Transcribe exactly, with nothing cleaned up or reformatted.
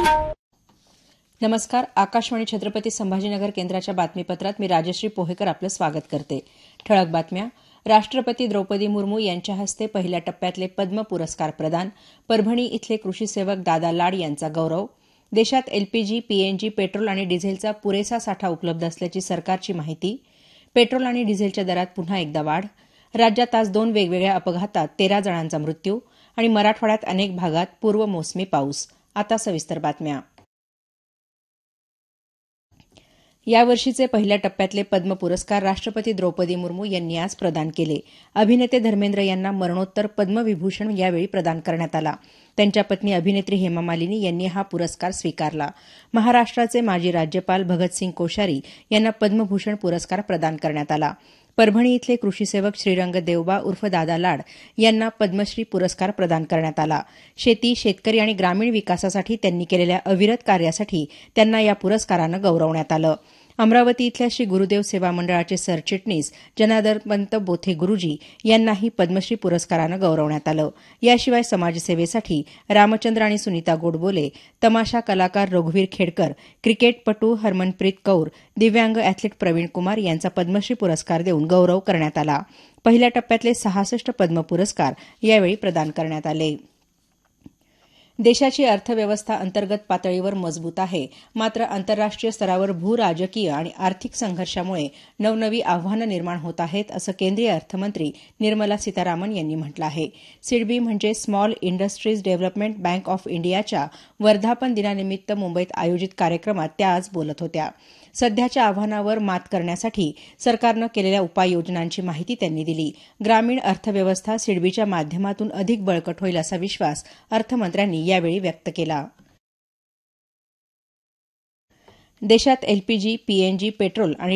नमस्कार. आकाशवाणी छत्रपती संभाजीनगर केंद्राच्या बातमीपत्रात मी राजश्री पोहेकर आपलं स्वागत करते. ठळक बातम्या. राष्ट्रपती द्रौपदी मुर्मू यांच्या हस्ते पहिल्या टप्प्यातले पद्म पुरस्कार प्रदान. परभणी इथले कृषी सेवक दादा लाड यांचा गौरव. देशात एलपीजी, पीएनजी, पेट्रोल आणि डिझेलचा पुरेसा साठा उपलब्ध असल्याची सरकारची माहिती. पेट्रोल आणि डिझेलच्या दरात पुन्हा एकदा वाढ. राज्यात आज दोन वेगवेगळ्या अपघातात तेरा जणांचा मृत्यू. आणि मराठवाड्यात अनेक भागात पूर्व मोसमी पाऊस. आता सविस्तर बातम्या. यावर्षीचे पहिल्या टप्प्यातले पद्म पुरस्कार राष्ट्रपती द्रौपदी मुर्मू यांनी आज प्रदान केले. अभिनेते धर्मेंद्र यांना मरणोत्तर पद्मविभूषण यावेळी प्रदान करण्यात आला. त्यांच्या पत्नी अभिनेत्री हेमा मालिनी यांनी हा पुरस्कार स्वीकारला. महाराष्ट्राचे माजी राज्यपाल भगतसिंग कोश्यारी यांना पद्मभूषण पुरस्कार प्रदान करण्यात आला. परभणी इथले कृषी सेवक श्रीरंग देवबा उर्फ दादा लाड यांना पद्मश्री पुरस्कार प्रदान करण्यात आला. शेती, शेतकरी आणि ग्रामीण विकासासाठी त्यांनी केलेल्या अविरत कार्यासाठी त्यांना या पुरस्कारानं गौरवण्यात आलं. अमरावती इथल्या श्री गुरुदेव सेवा मंडळाचे सरचिटणीस जनार्दनपंत बोथे गुरुजी यांनाही पद्मश्री पुरस्कारानं गौरवण्यात आलं. याशिवाय समाजसेवेसाठी रामचंद्र आणि सुनीता गोडबोले, तमाशा कलाकार रघुवीर खेडकर, क्रिकेटपटू हरमनप्रीत कौर, दिव्यांग अॅथलीट प्रवीण कुमार यांचा पद्मश्री पुरस्कार देऊन गौरव करण्यात आला. पहिल्या टप्प्यातले सहासष्ट पद्म पुरस्कार यावेळी प्रदान करण्यात आले. देशाची अर्थव्यवस्था अंतर्गत पातळीवर मजबूत आहे. मात्र आंतरराष्ट्रीय स्तरावर भू राजकीय आणि आर्थिक संघर्षामुळे नवनवी आव्हानं निर्माण होत आहेत, असं केंद्रीय अर्थमंत्री निर्मला सीतारामन यांनी म्हटलं आहे. सिडबी म्हणजे small industries development bank of इंडियाच्या वर्धापन दिनानिमित्त मुंबईत आयोजित कार्यक्रमात त्या आज बोलत होत्या. सध्याच्या आव्हानावर मात करण्यासाठी सरकारनं केलेल्या उपाययोजनांची माहिती त्यांनी दिली. ग्रामीण अर्थव्यवस्था सिडबीच्या माध्यमातून अधिक बळकट होईल असा विश्वास अर्थमंत्र्यांनी यावेळी व्यक्त केला. देशात एलपीजी, पीएनजी, पेट्रोल आणि